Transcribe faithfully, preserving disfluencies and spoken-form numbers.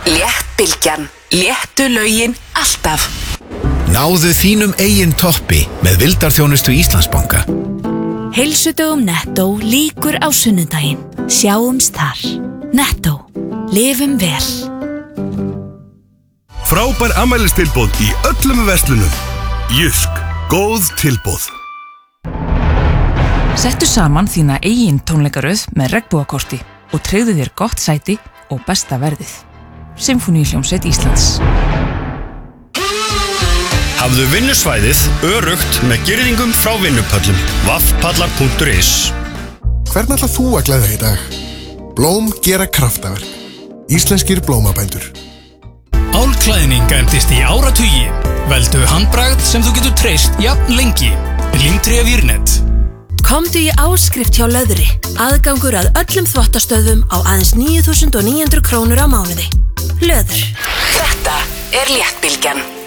Léttbylgjan. Léttu lögin alltaf. Náðu þínum eigin toppi með vildarþjónustu Íslandsbanka. Heilsudögum Netto lýkur á sunnudaginn. Sjáumst þar. Netto. Lifum vel. Frábær afmælistilboð í öllum verslunum. Jysk. Góð tilboð. Settu saman þína eigin tónleikaröð með regnbogakorti og tryggðu þér gott sæti og besta verðið. Sinfóníuhljómsveit Íslands. Hafðu vinnusvæðið öruggt með girðingum frá vinnupöllum. vaffpallar punktur is. Hvern ætlar þú að gleðja í dag? Blóm gera kraftaverk. Íslenskir blómabændur. Álklæðning endist í áratugi. Veldu handbragð sem þú getur treyst jafn lengi. Límtré Vírnet. Komdu í áskrift hjá Löðri. Aðgangur að öllum þvottastöðvum á aðeins níu þúsund níu hundruð krónur á mánuði. Löður. Þetta er Léttbylgjan.